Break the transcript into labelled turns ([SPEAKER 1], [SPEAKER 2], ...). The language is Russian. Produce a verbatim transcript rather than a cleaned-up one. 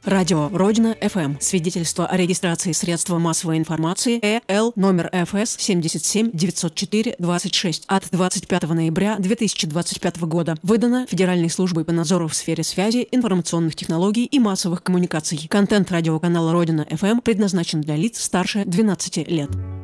[SPEAKER 1] Радио Родина эф эм. Свидетельство о регистрации средства массовой информации Э Л номер Ф С семьдесят семь девятьсот четыре двадцать шесть от двадцать пятого ноября две тысячи двадцать пятого года. Выдано Федеральной службой по надзору в сфере связи, информационных технологий и массовых коммуникаций. Контент радиоканала Родина эф эм предназначен для лиц старше двенадцати лет.